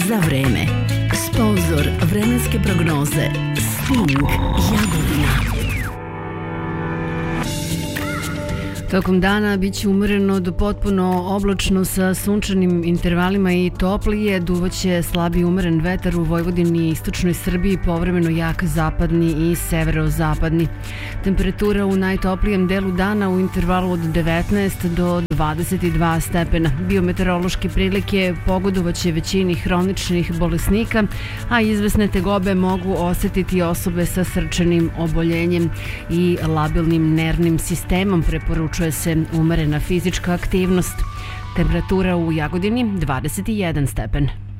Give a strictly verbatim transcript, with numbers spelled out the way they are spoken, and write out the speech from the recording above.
za vreme. Sponzor vremenske prognoze Sting Jagodina. Tokom dana biće umreno do potpuno oblačno sa sunčanim intervalima i toplije, duvaće slabi umeren vetar u Vojvodini i istočnoj Srbiji, povremeno jak zapadni i severozapadni. Temperatura u najtoplijem delu dana u intervalu od devetnaest do dvadeset dva stepena. Biometeorološke prilike pogodovaće većini hroničnih bolesnika, a izvesne tegobe mogu osetiti osobe sa srčanim oboljenjem i labilnim nervnim sistemom, preporučuje se umerena fizička aktivnost. Temperatura u Jagodini dvadeset jedan stepen.